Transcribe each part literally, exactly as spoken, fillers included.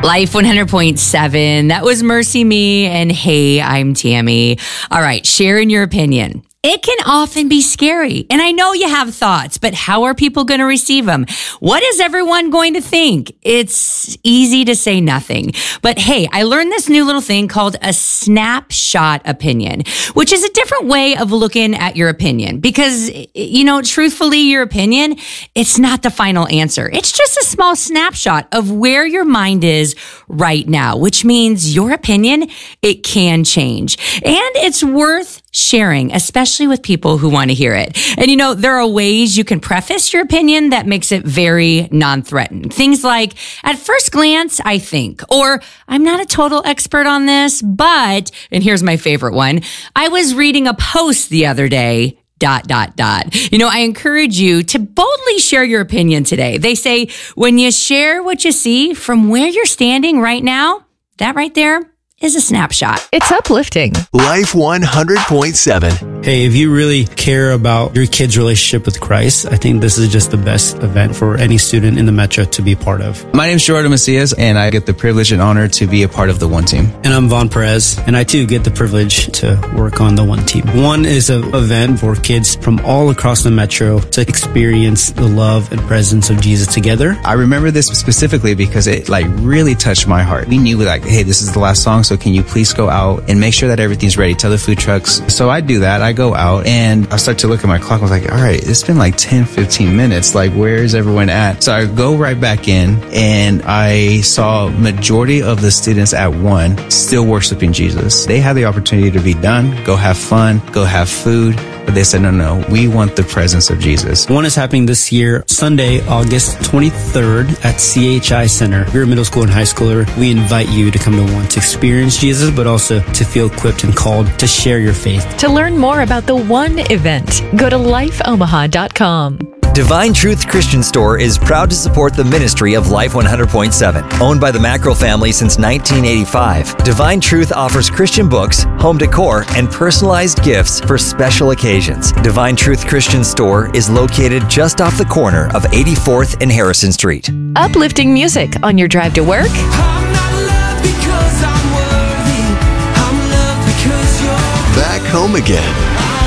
Life one hundred point seven. That was Mercy Me. And hey, I'm Tammy. All right, sharing your opinion. It can often be scary. And I know you have thoughts, but how are people going to receive them? What is everyone going to think? It's easy to say nothing. But hey, I learned this new little thing called a snapshot opinion, which is a different way of looking at your opinion. Because, you know, truthfully, your opinion, it's not the final answer. It's just a small snapshot of where your mind is right now, which means your opinion, it can change. And it's worth sharing, especially with people who want to hear it. And you know, there are ways you can preface your opinion that makes it very non-threatening. Things like, at first glance, I think, or I'm not a total expert on this, but, and here's my favorite one, I was reading a post the other day, dot, dot, dot. You know, I encourage you to boldly share your opinion today. They say, when you share what you see from where you're standing right now, that right there is a snapshot. It's uplifting. Life one hundred point seven. Hey, if you really care about your kid's relationship with Christ, I think this is just the best event for any student in the Metro to be a part of. My name is Gerardo Macias, and I get the privilege and honor to be a part of the One Team. And I'm Vaughn Perez, and I too get the privilege to work on the One Team. One is an event for kids from all across the Metro to experience the love and presence of Jesus together. I remember this specifically because it like really touched my heart. We knew like, hey, this is the last song, so can you please go out and make sure that everything's ready? Tell the food trucks. So I do that. I go out and I start to look at my clock. I was like, all right, it's been like ten, fifteen minutes. Like, where is everyone at? So I go right back in and I saw majority of the students at one still worshiping Jesus. They had the opportunity to be done, go have fun, go have food. But they said, no, no, we want the presence of Jesus. One is happening this year, Sunday, August twenty-third at C H I Center. If you're a middle school and high schooler, we invite you to come to one to experience Jesus, but also to feel equipped and called to share your faith. To learn more about the One event, go to life omaha dot com. Divine Truth Christian Store is proud to support the ministry of Life one hundred point seven. Owned by the Mackerel family since nineteen eighty-five, Divine Truth offers Christian books, home decor, and personalized gifts for special occasions. Divine Truth Christian Store is located just off the corner of eighty-fourth and Harrison Street. Uplifting music on your drive to work. I'm not loved because I'm worthy. I'm loved because you're Back home again.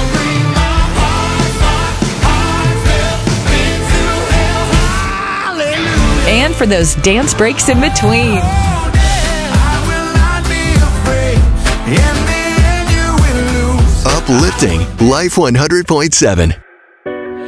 And for those dance breaks in between. Uplifting Life one hundred point seven.